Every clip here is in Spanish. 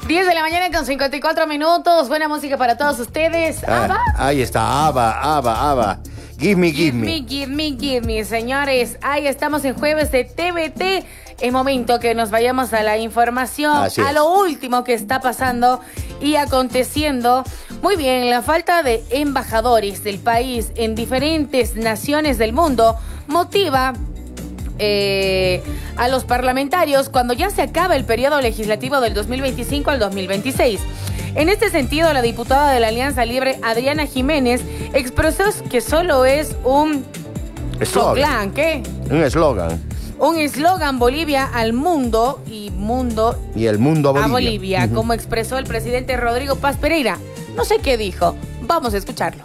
10 de la mañana con 54 minutos. Buena música para todos ustedes. ¿Ava? Ahí está, Ava. Give me. Give me, señores. Ahí estamos en jueves de TVT. Es momento que nos vayamos a la información, a lo último que está pasando y aconteciendo. Muy bien, la falta de embajadores del país en diferentes naciones del mundo motiva a los parlamentarios cuando ya se acaba el periodo legislativo del 2025 al 2026. En este sentido, la diputada de la Alianza Libre, Adriana Jiménez, expresó que solo es un eslogan. ¿Qué? Un eslogan. Un eslogan: Bolivia al mundo y el mundo a Bolivia, como expresó el presidente Rodrigo Paz Pereira. No sé qué dijo. Vamos a escucharlo.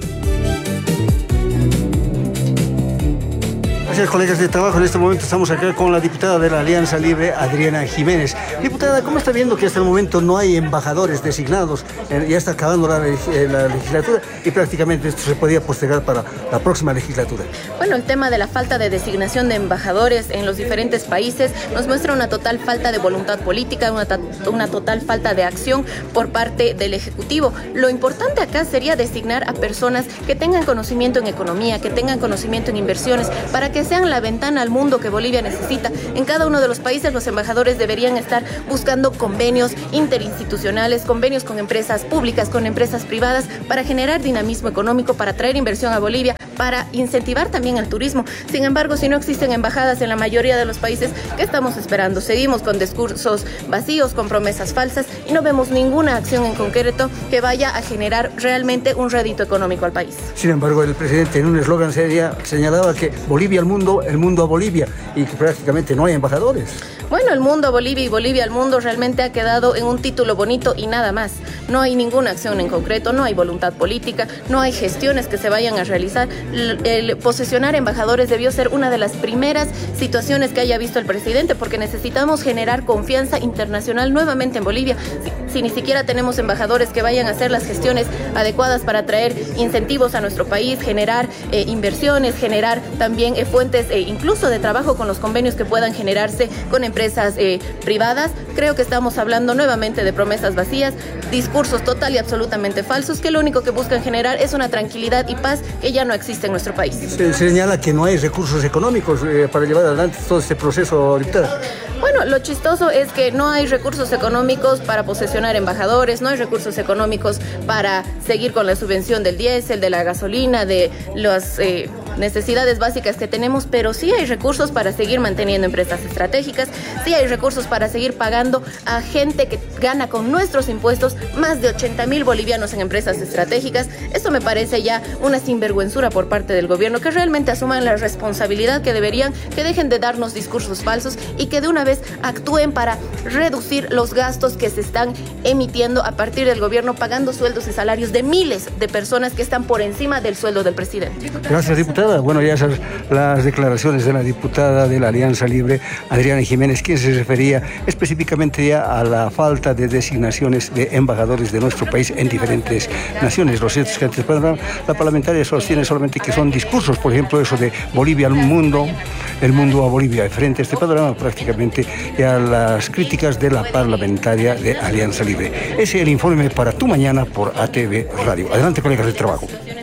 Gracias, colegas de trabajo. En este momento estamos acá con la diputada de la Alianza Libre, Adriana Jiménez. Diputada, ¿cómo está viendo que hasta el momento no hay embajadores designados? Ya está acabando la legislatura y prácticamente esto se podía postergar para la próxima legislatura. Bueno, el tema de la falta de designación de embajadores en los diferentes países nos muestra una total falta de voluntad política, una total falta de acción por parte del Ejecutivo. Lo importante acá sería designar a personas que tengan conocimiento en economía, que tengan conocimiento en inversiones, para que sean la ventana al mundo que Bolivia necesita. En cada uno de los países los embajadores deberían estar buscando convenios interinstitucionales, convenios con empresas públicas, con empresas privadas, para generar dinamismo económico, para traer inversión a Bolivia, para incentivar también el turismo. Sin embargo, si no existen embajadas en la mayoría de los países, ¿qué estamos esperando? Seguimos con discursos vacíos, con promesas falsas y no vemos ninguna acción en concreto que vaya a generar realmente un rédito económico al país. Sin embargo, el presidente en un eslogan señalaba que Bolivia al mundo, el mundo a Bolivia, y que prácticamente no hay embajadores. Bueno, el mundo a Bolivia y Bolivia al mundo realmente ha quedado en un título bonito y nada más. No hay ninguna acción en concreto, no hay voluntad política, no hay gestiones que se vayan a realizar. El posesionar embajadores debió ser una de las primeras situaciones que haya visto el presidente, porque necesitamos generar confianza internacional nuevamente en Bolivia. Si ni siquiera tenemos embajadores que vayan a hacer las gestiones adecuadas para traer incentivos a nuestro país, generar inversiones, generar también fuentes incluso de trabajo con los convenios que puedan generarse con empresas privadas, creo que estamos hablando nuevamente de promesas vacías, discursos total y absolutamente falsos, que lo único que buscan generar es una tranquilidad y paz que ya no existe en nuestro país. Se señala que no hay recursos económicos para llevar adelante todo este proceso, diputada. Bueno, lo chistoso es que no hay recursos económicos para posesionar embajadores, no hay recursos económicos para seguir con la subvención del diésel, de la gasolina, de las necesidades básicas que tenemos, pero sí hay recursos para seguir manteniendo empresas estratégicas, sí hay recursos para seguir pagando a gente que gana con nuestros impuestos más de 80,000 bolivianos en empresas estratégicas. Esto me parece ya una sinvergüenzura por parte del gobierno, que realmente asuman la responsabilidad que deberían, que dejen de darnos discursos falsos y que de una vez actúen para reducir los gastos que se están emitiendo a partir del gobierno, pagando sueldos y salarios de miles de personas que están por encima del sueldo del presidente. Gracias, diputada. Bueno, ya esas las declaraciones de la diputada de la Alianza Libre, Adriana Jiménez, quien se refería específicamente ya a la falta de designaciones de embajadores de nuestro país en diferentes naciones. Lo cierto es que antes la parlamentaria sostiene solamente que son discursos, por ejemplo, eso de Bolivia al mundo, el mundo a Bolivia. Frente a este panorama, prácticamente ya las críticas de la parlamentaria de Alianza Libre. Ese es el informe para tu mañana por ATV Radio. Adelante, colegas de trabajo.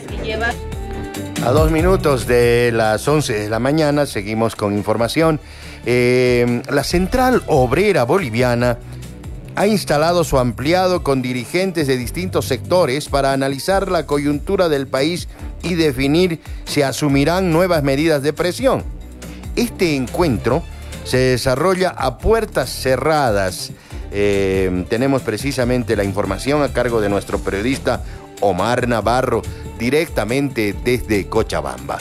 A 2 minutos de las 11 de la mañana seguimos con información. La Central Obrera Boliviana ha instalado su ampliado con dirigentes de distintos sectores para analizar la coyuntura del país y definir si asumirán nuevas medidas de presión. Este encuentro se desarrolla a puertas cerradas. Tenemos precisamente la información a cargo de nuestro periodista Omar Navarro, directamente desde Cochabamba.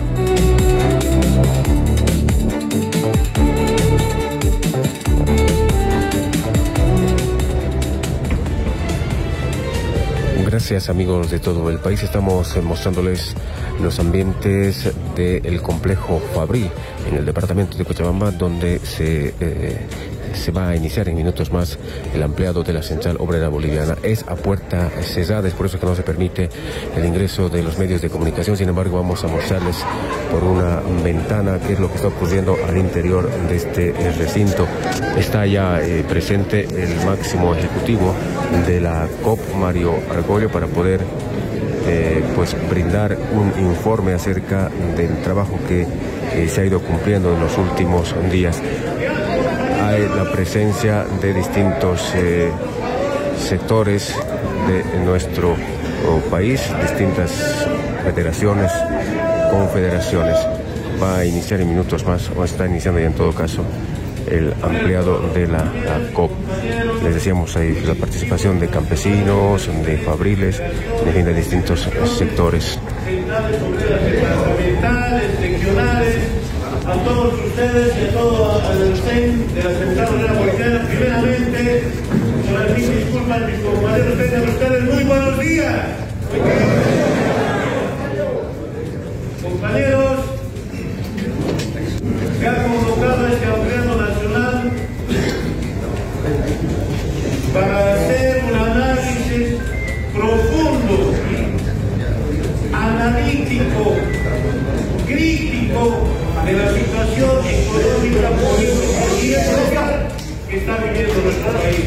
Gracias, amigos de todo el país. Estamos mostrándoles los ambientes del complejo Fabri en el departamento de Cochabamba, donde se se va a iniciar en minutos más el ampliado de la Central Obrera Boliviana. Es a puerta cerrada, es por eso que no se permite el ingreso de los medios de comunicación. Sin embargo, vamos a mostrarles por una ventana qué es lo que está ocurriendo al interior de este recinto. Está ya presente el máximo ejecutivo de la COP, Mario Argollo, para poder pues brindar un informe acerca del trabajo que se ha ido cumpliendo en los últimos días. Hay la presencia de distintos sectores de nuestro país, distintas federaciones, confederaciones. Va a iniciar en minutos más, o está iniciando ya en todo caso, el ampliado de la COP. Les decíamos ahí la participación de campesinos, de fabriles, en fin, de distintos sectores. Regionales, a todos ustedes y a todo el CEN de la Central Obrera Boliviana, primeramente, por aquí disculpan mis compañeros, tengan ustedes muy buenos días. Compañeros, se ha convocado este Congreso Nacional para hacer un análisis profundo, analítico, crítico de la situación económica, política y social que está viviendo nuestro país.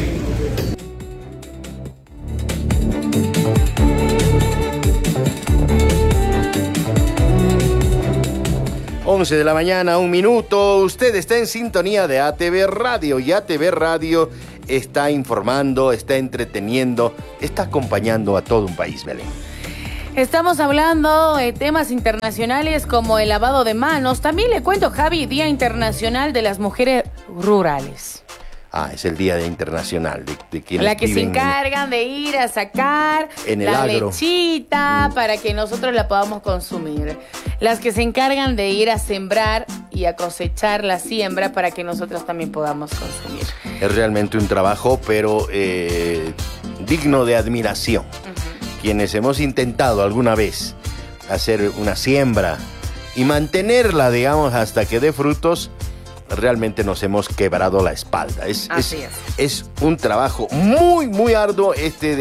11 de la mañana, 1 minuto. Usted está en sintonía de ATV Radio y ATV Radio está informando, está entreteniendo, está acompañando a todo un país, Belén. Estamos hablando de temas internacionales como el lavado de manos. También le cuento, Javi, Día Internacional de las Mujeres Rurales. Es el Día Internacional de quienes la que se encargan de ir a sacar la lechita para que nosotros la podamos consumir. Las que se encargan de ir a sembrar y a cosechar la siembra para que nosotros también podamos consumir. Es realmente un trabajo, pero digno de admiración. Quienes hemos intentado alguna vez hacer una siembra y mantenerla, digamos, hasta que dé frutos, realmente nos hemos quebrado la espalda. Es un trabajo muy, muy arduo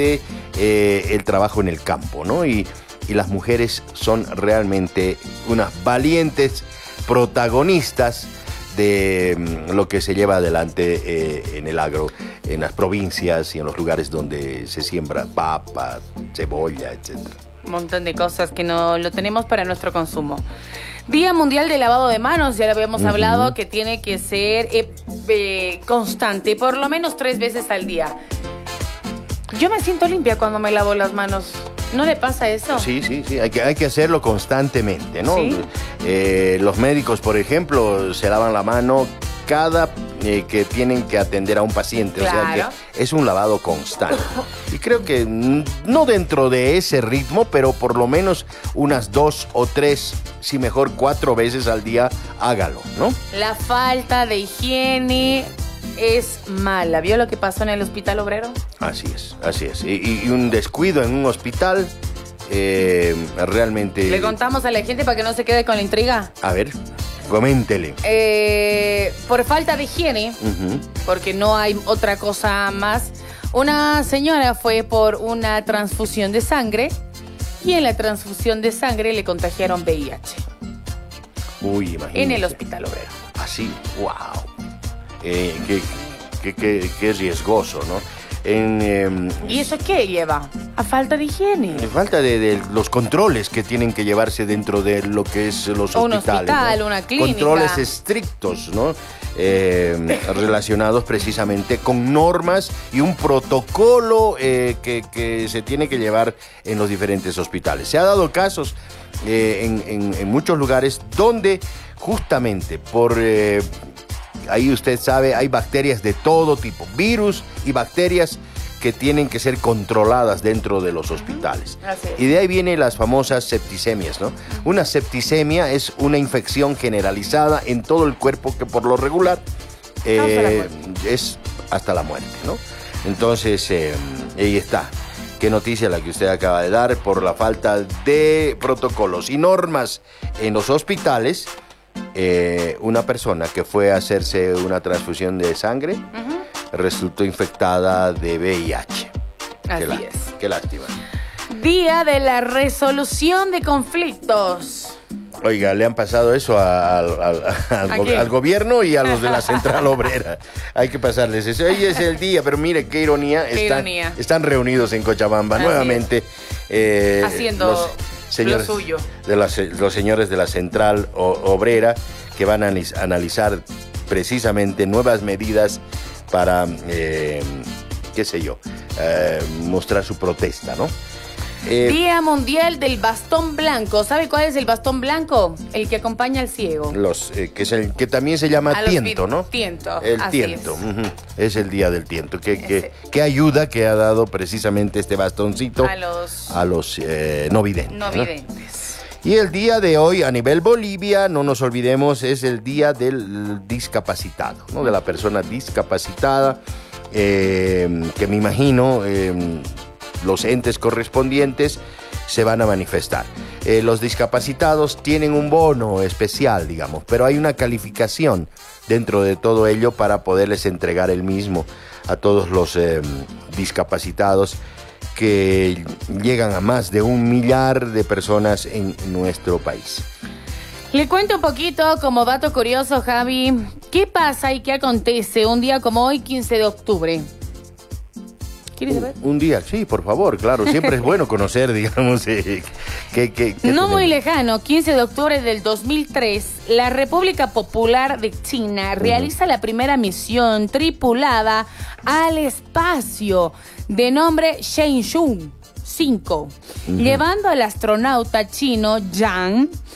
el trabajo en el campo, ¿no? Y las mujeres son realmente unas valientes protagonistas de lo que se lleva adelante en el agro, en las provincias y en los lugares donde se siembra papa, cebolla, etcétera. Un montón de cosas que no lo tenemos para nuestro consumo. Día Mundial de Lavado de Manos, ya lo habíamos hablado, que tiene que ser constante, por lo menos 3 veces al día. Yo me siento limpia cuando me lavo las manos. ¿No le pasa eso? Sí, hay que hacerlo constantemente, ¿no? ¿Sí? Los médicos, por ejemplo, se lavan la mano cada que tienen que atender a un paciente. Claro. O sea que es un lavado constante. Y creo que no dentro de ese ritmo, pero por lo menos unas 2 o 3, si mejor 4 veces al día, hágalo, ¿no? La falta de higiene es mala. ¿Vio lo que pasó en el Hospital Obrero? Así es. Y un descuido en un hospital realmente... ¿Le contamos a la gente para que no se quede con la intriga? A ver, coméntele. Por falta de higiene, porque no hay otra cosa más, una señora fue por una transfusión de sangre y en la transfusión de sangre le contagiaron VIH. Uy, imagínate. En el Hospital Obrero. Así, wow. Qué riesgoso, ¿no? ¿Y eso qué lleva? A falta de higiene. Falta de los controles que tienen que llevarse dentro de lo que es los hospitales. Un hospital, ¿no? una clínica. Controles estrictos, ¿no? Relacionados precisamente con normas y un protocolo que se tiene que llevar en los diferentes hospitales. Se ha dado casos en muchos lugares donde justamente por... ahí usted sabe, hay bacterias de todo tipo, virus y bacterias que tienen que ser controladas dentro de los hospitales. Y de ahí vienen las famosas septicemias, ¿no? Una septicemia es una infección generalizada en todo el cuerpo que por lo regular es hasta la muerte, ¿no? Entonces, ahí está. Qué noticia la que usted acaba de dar por la falta de protocolos y normas en los hospitales. una persona que fue a hacerse una transfusión de sangre resultó infectada de VIH. Así es. Qué lástima. Día de la resolución de conflictos. Oiga, le han pasado eso al gobierno y a los de la Central Obrera. Hay que pasarles eso. Hoy es el día, pero mire qué ironía. Están reunidos en Cochabamba nuevamente. Haciendo lo suyo. Los señores de la Central Obrera que van a analizar precisamente nuevas medidas para, mostrar su protesta, ¿no? Día Mundial del Bastón Blanco. ¿Sabe cuál es el bastón blanco? El que acompaña al ciego. Que también se llama tiento, ¿no? Tiento. El tiento. Es el día del tiento. ¿Qué ayuda que ha dado precisamente este bastoncito a los no videntes? No videntes. Y el día de hoy, a nivel Bolivia, no nos olvidemos, es el día del discapacitado, ¿no? De la persona discapacitada, que me imagino los entes correspondientes se van a manifestar. Los discapacitados tienen un bono especial, digamos, pero hay una calificación dentro de todo ello para poderles entregar el mismo a todos los discapacitados, que llegan a más de 1 millar de personas en nuestro país. Le cuento un poquito como dato curioso, Javi. ¿Qué pasa y qué acontece un día como hoy, 15 de octubre? ¿Quieres saber? Un día, sí, por favor, claro. Siempre es bueno conocer, digamos, qué no muy lejano, 15 de octubre del 2003, la República Popular de China realiza la primera misión tripulada al espacio de nombre Shenzhou 5, llevando al astronauta chino Yang